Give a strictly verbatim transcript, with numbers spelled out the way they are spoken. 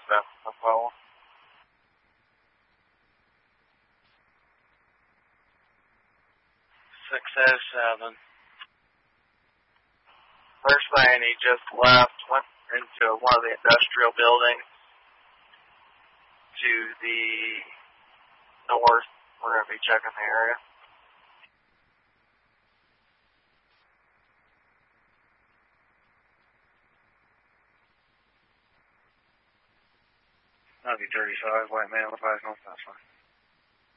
seven, no problem. six oh seven. They're saying he just left, went into one of the industrial buildings to the north. We're going to be checking the area. ninety thirty-five, white man with eyes north, that's fine.